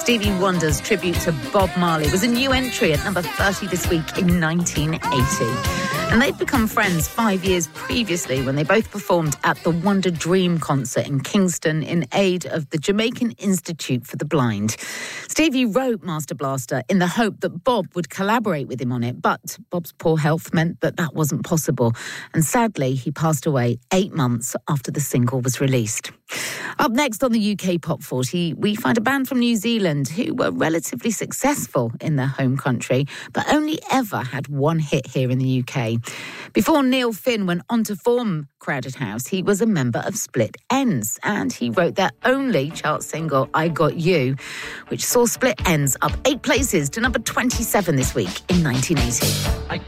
Stevie Wonder's tribute to Bob Marley was a new entry at number 30 this week in 1980. And they'd become friends 5 years previously when they both performed at the Wonder Dream concert in Kingston in aid of the Jamaican Institute for the Blind. Stevie wrote Master Blaster in the hope that Bob would collaborate with him on it, but Bob's poor health meant that wasn't possible. And sadly, he passed away 8 months after the single was released. Up next on the UK Pop 40, we find a band from New Zealand who were relatively successful in their home country, but only ever had one hit here in the UK. Before Neil Finn went on to form Crowded House, he was a member of Split Enz, and he wrote their only chart single, I Got You, which saw Split Enz up 8 places to number 27 this week in 1980.